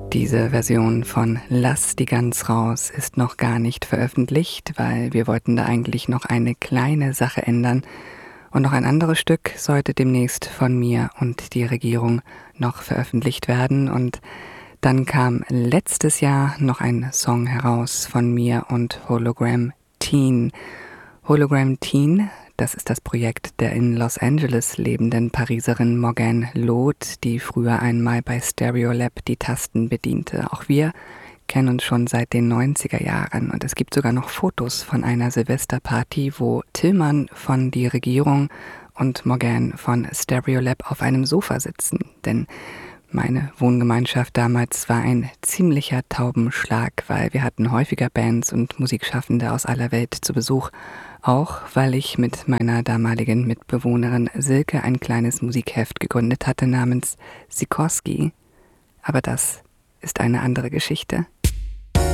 Diese Version von Lass die Gans raus ist noch gar nicht veröffentlicht, weil wir wollten da eigentlich noch eine kleine Sache ändern. Und noch ein anderes Stück sollte demnächst von mir und die Regierung noch veröffentlicht werden. Und dann kam letztes Jahr noch ein Song heraus von mir und Hologram Teen. Hologram Teen, das ist das Projekt der in Los Angeles lebenden Pariserin Morgane Loth, die früher einmal bei Stereolab die Tasten bediente. Auch wir kennen uns schon seit den 90er Jahren und es gibt sogar noch Fotos von einer Silvesterparty, wo Tillmann von Die Regierung und Morgane von Stereolab auf einem Sofa sitzen. Denn meine Wohngemeinschaft damals war ein ziemlicher Taubenschlag, weil wir hatten häufiger Bands und Musikschaffende aus aller Welt zu Besuch, auch weil ich mit meiner damaligen Mitbewohnerin Silke ein kleines Musikheft gegründet hatte namens Sikorski. Aber das ist eine andere Geschichte.